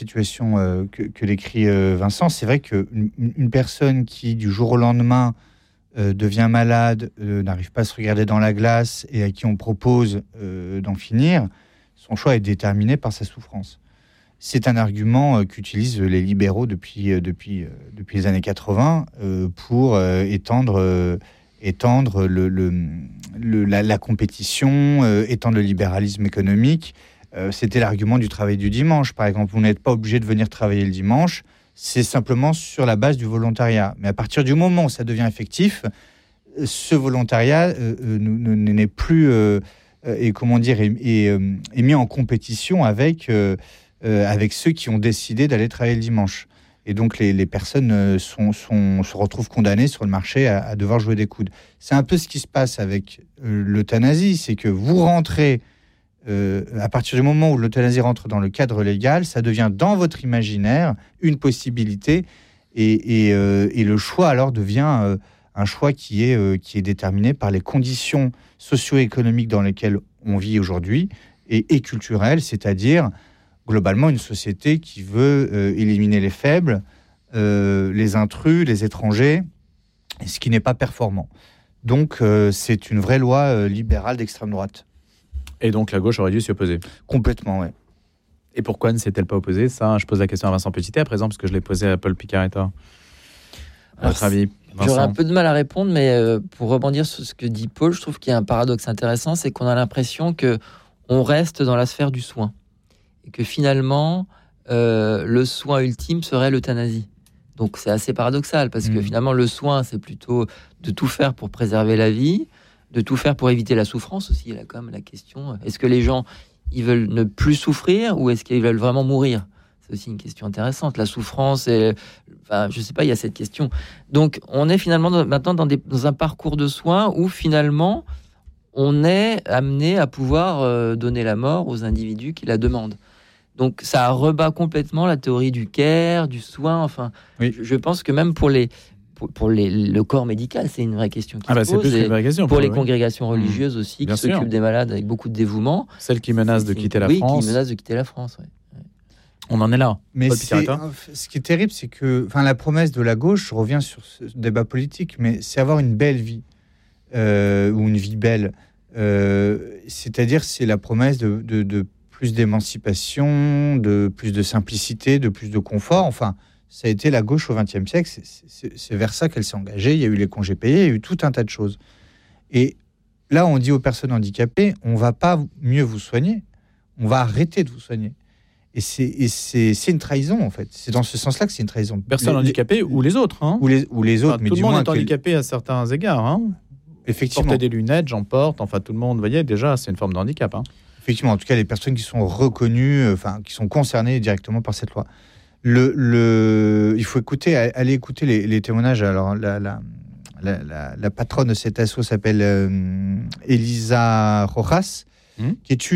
situation que décrit Vincent. C'est vrai qu'une personne qui, du jour au lendemain, devient malade, n'arrive pas à se regarder dans la glace et à qui on propose d'en finir, son choix est déterminé par sa souffrance. C'est un argument qu'utilisent les libéraux depuis les années 80 pour étendre la compétition, étendre le libéralisme économique. C'était l'argument du travail du dimanche, par exemple. Vous n'êtes pas obligé de venir travailler le dimanche, c'est simplement sur la base du volontariat. Mais à partir du moment où ça devient effectif, ce volontariat n'est plus est mis en compétition avec ceux qui ont décidé d'aller travailler le dimanche. Et donc, les personnes se retrouvent condamnées sur le marché à devoir jouer des coudes. C'est un peu ce qui se passe avec l'euthanasie, c'est que vous rentrez, à partir du moment où l'euthanasie rentre dans le cadre légal, ça devient dans votre imaginaire une possibilité, et le choix alors devient un choix qui est déterminé par les conditions socio-économiques dans lesquelles on vit aujourd'hui, et culturelles, c'est-à-dire globalement une société qui veut éliminer les faibles, les intrus, les étrangers, ce qui n'est pas performant. Donc c'est une vraie loi libérale d'extrême droite. Et donc la gauche aurait dû s'y opposer. Complètement, oui. Et pourquoi ne s'est-elle pas opposée ? Ça, je pose la question à Vincent Petitet à présent, parce que je l'ai posée à Paul Picaretta. À votre avis, Vincent ? J'aurais un peu de mal à répondre, mais pour rebondir sur ce que dit Paul, je trouve qu'il y a un paradoxe intéressant, c'est qu'on a l'impression qu'on reste dans la sphère du soin. Et que finalement, le soin ultime serait l'euthanasie. Donc c'est assez paradoxal, parce que finalement, le soin, c'est plutôt de tout faire pour préserver la vie, de tout faire pour éviter la souffrance aussi. Il y a quand même la question, est-ce que les gens, ils veulent ne plus souffrir, ou est-ce qu'ils veulent vraiment mourir ? C'est aussi une question intéressante. La souffrance, enfin, je sais pas, il y a cette question. Donc on est finalement maintenant dans un parcours de soins où finalement, on est amené à pouvoir donner la mort aux individus qui la demandent. Donc ça rebat complètement la théorie du care, du soin. Enfin, oui. Je pense que même pour le corps médical, c'est une vraie question qui se pose. C'est plus une vraie question. Pour les congrégations religieuses aussi, qui s'occupent des malades avec beaucoup de dévouement. Celles qui menacent de quitter la France. Oui, qui menacent de quitter la France, oui. On en est là. Mais ce qui est terrible, c'est que la promesse de la gauche, je reviens sur ce débat politique, mais c'est avoir une belle vie, ou une vie belle. C'est-à-dire, c'est la promesse de plus d'émancipation, de plus de simplicité, de plus de confort. Enfin, ça a été la gauche au XXe siècle. C'est vers ça qu'elle s'est engagée. Il y a eu les congés payés, il y a eu tout un tas de choses. Et là, on dit aux personnes handicapées, on ne va pas mieux vous soigner, on va arrêter de vous soigner. Et c'est une trahison, en fait. C'est dans ce sens-là que c'est une trahison. Personnes handicapées ou les autres. Hein. Ou les autres. Mais tout le monde est handicapé à certains égards. Hein. Effectivement. Porter des lunettes, j'en porte. Enfin, tout le monde, vous voyez, déjà, c'est une forme de handicap. Hein. Effectivement, en tout cas, les personnes qui sont reconnues, qui sont concernées directement par cette loi. Il faut aller écouter les témoignages. Alors, la patronne de cet asso s'appelle Elisa Rojas, qui est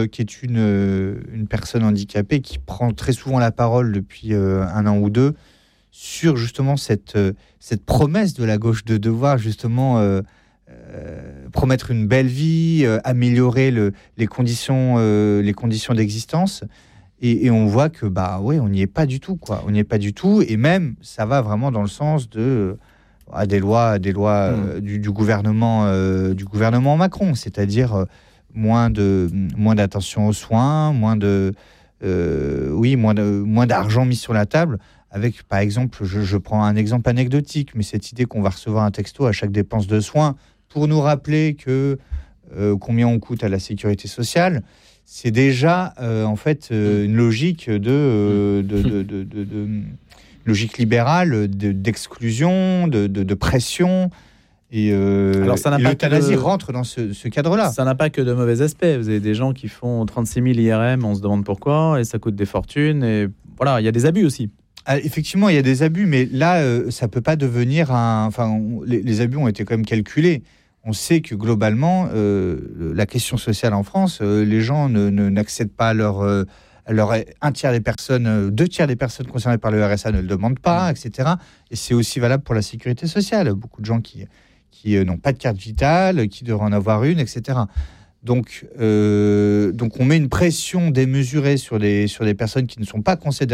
une personne handicapée qui prend très souvent la parole depuis un an ou deux sur justement cette promesse de la gauche de devoir justement promettre une belle vie, améliorer les conditions d'existence. Et on voit que on n'y est pas du tout, quoi. On n'y est pas du tout, et même ça va vraiment dans le sens des lois du gouvernement Macron, c'est-à-dire moins d'attention aux soins, moins d'argent mis sur la table. Avec, par exemple, je prends un exemple anecdotique, mais cette idée qu'on va recevoir un texto à chaque dépense de soins pour nous rappeler combien on coûte à la sécurité sociale. C'est déjà une logique logique libérale d'exclusion, de pression. Et l'euthanasie rentre dans ce cadre-là. Ça n'a pas que de mauvais aspects. Vous avez des gens qui font 36 000 IRM, on se demande pourquoi, et ça coûte des fortunes. Et voilà, il y a des abus aussi. Effectivement, il y a des abus, mais là, ça ne peut pas devenir les abus ont été quand même calculés. On sait que globalement, la question sociale en France, les gens n'accèdent pas à leur un tiers des personnes, 2 tiers des personnes concernées par le RSA ne le demandent pas, etc. Et c'est aussi valable pour la sécurité sociale. Beaucoup de gens qui n'ont pas de carte vitale, qui devraient en avoir une, etc. Donc on met une pression démesurée sur des personnes qui ne sont pas considérées